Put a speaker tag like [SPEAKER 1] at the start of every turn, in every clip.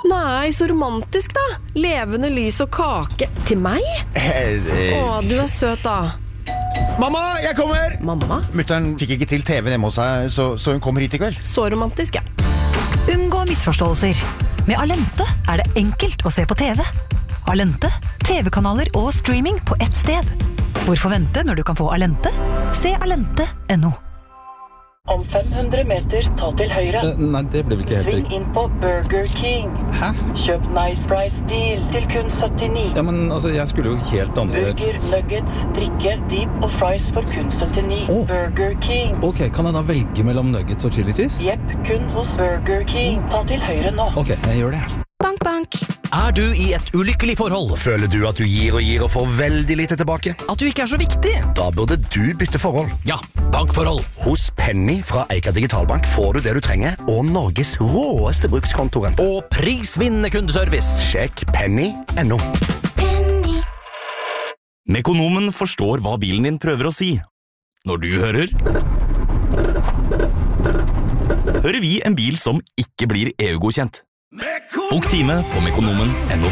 [SPEAKER 1] Nei, så romantisk da. Levende lys og kake. Til meg? Du søt da.
[SPEAKER 2] Mamma, jeg kommer!
[SPEAKER 1] Mamma?
[SPEAKER 2] Mutteren fikk ikke til TV hjemme hos seg, så hun kommer hit I kveld.
[SPEAKER 1] Så romantisk, ja.
[SPEAKER 3] Unngå misforståelser. Med Alente det enkelt å se på TV. Alente, TV-kanaler og streaming på ett sted. Hvorfor vente når du kan få Alente? Se alente.no.
[SPEAKER 4] Om 500 meter, ta til høyre.
[SPEAKER 5] Nei, det ble ikke helt
[SPEAKER 4] Sving
[SPEAKER 5] riktig.
[SPEAKER 4] inn på Burger King.
[SPEAKER 5] Hæ?
[SPEAKER 4] Kjøp Nice Price Deal til kun 79.
[SPEAKER 5] Ja, men altså, jeg skulle jo helt andre...
[SPEAKER 4] Burger, nuggets, drikke, deep og fries for kun 79. Burger King.
[SPEAKER 5] Ok, kan jeg da velge mellom nuggets og chili cheese?
[SPEAKER 4] Jepp, kun hos Burger King. Ta til høyre nå.
[SPEAKER 5] Ok, jeg gjør det.
[SPEAKER 1] Bank, bank.
[SPEAKER 6] Du I et ulykkelig forhold?
[SPEAKER 2] Føler du at du gir og får veldig lite tilbake?
[SPEAKER 6] At du ikke så viktig?
[SPEAKER 2] Da burde du bytte forhold.
[SPEAKER 6] Ja, bankforhold.
[SPEAKER 2] Hos Penny fra Eika Digitalbank får du det du trenger, og Norges råeste brukskontorent.
[SPEAKER 6] Og prisvinnende kundeservice.
[SPEAKER 2] Sjekk penny.no.
[SPEAKER 7] Mekonomen forstår hva bilen din prøver å si. Når du hører vi en bil som ikke blir EU-godkjent. Bok time på mekonomen.no.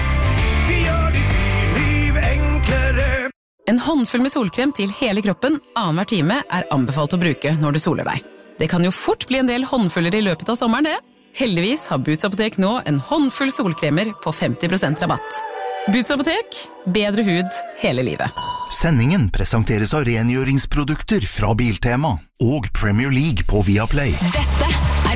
[SPEAKER 8] En håndfull med solkrem til hele kroppen annenhver time anbefalt å bruke når du soler deg. Det kan jo fort bli en del håndfuller I løpet av sommeren, det. Heldigvis har Boots Apotek nå en håndfull solkremer på 50% rabatt. Boots Apotek, bedre hud hele livet.
[SPEAKER 9] Sendingen presenteres av rengjøringsprodukter fra Biltema og Premier League på Viaplay.
[SPEAKER 10] Dette